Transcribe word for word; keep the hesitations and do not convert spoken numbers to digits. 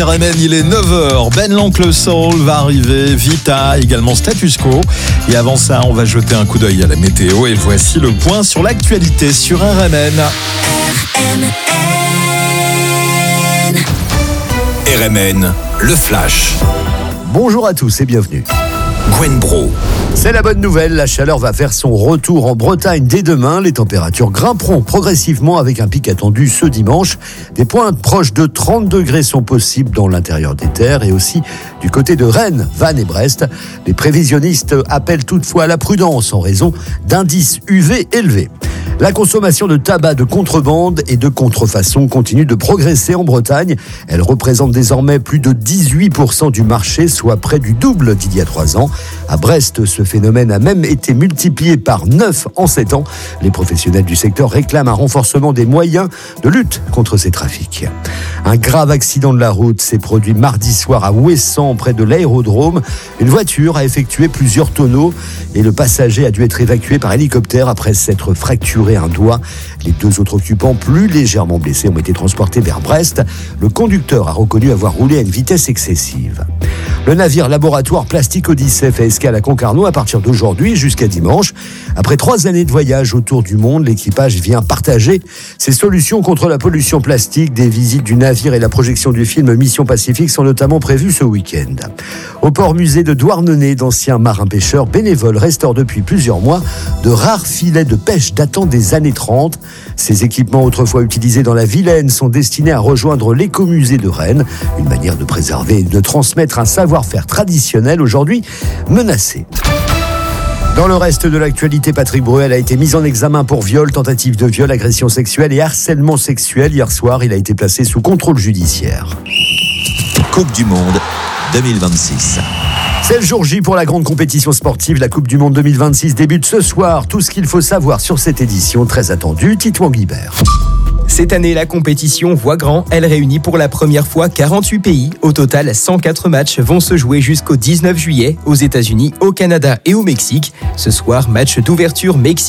R M N, il est neuf heures. Ben l'Oncle Soul va arriver, Vita, également Status Quo. Et avant ça, on va jeter un coup d'œil à la météo. Et voici le point sur l'actualité sur R M N. R M N. R M N, le flash. Bonjour à tous et bienvenue. Gwen Bro. C'est la bonne nouvelle, la chaleur va faire son retour en Bretagne dès demain. Les températures grimperont progressivement avec un pic attendu ce dimanche. Des pointes proches de trente degrés sont possibles dans l'intérieur des terres et aussi du côté de Rennes, Vannes et Brest. Les prévisionnistes appellent toutefois à la prudence en raison d'indices U V élevés. La consommation de tabac de contrebande et de contrefaçon continue de progresser en Bretagne. Elle représente désormais plus de dix-huit pour cent du marché, soit près du double d'il y a trois ans. À Brest, ce phénomène a même été multiplié par neuf en sept ans. Les professionnels du secteur réclament un renforcement des moyens de lutte contre ces trafics. Un grave accident de la route s'est produit mardi soir à Ouessant, près de l'aérodrome. Une voiture a effectué plusieurs tonneaux et le passager a dû être évacué par hélicoptère après s'être fracturé un doigt. Les deux autres occupants, plus légèrement blessés, ont été transportés vers Brest. Le conducteur a reconnu avoir roulé à une vitesse excessive. Le navire laboratoire Plastic Odyssey fait escale à Concarneau à partir d'aujourd'hui jusqu'à dimanche. Après trois années de voyage autour du monde, l'équipage vient partager ses solutions contre la pollution plastique. Des visites du navire et la projection du film Mission Pacifique sont notamment prévues ce week-end. Au port musée de Douarnenez, d'anciens marins-pêcheurs bénévoles restaurent depuis plusieurs mois de rares filets de pêche datant des années trente. Ces équipements autrefois utilisés dans la Vilaine sont destinés à rejoindre l'écomusée de Rennes, une manière de préserver et de transmettre un savoir-faire traditionnel aujourd'hui menacé. Dans le reste de l'actualité, Patrick Bruel a été mis en examen pour viol, tentative de viol, agression sexuelle et harcèlement sexuel. Hier soir, il a été placé sous contrôle judiciaire. Coupe du Monde deux mille vingt-six. C'est le jour J pour la grande compétition sportive. La Coupe du Monde deux mille vingt-six débute ce soir. Tout ce qu'il faut savoir sur cette édition très attendue, Titouan Guibert. Cette année, la compétition voit grand. Elle réunit pour la première fois quarante-huit pays. Au total, cent quatre matchs vont se jouer jusqu'au dix-neuf juillet aux États-Unis, au Canada et au Mexique. Ce soir, match d'ouverture Mexique.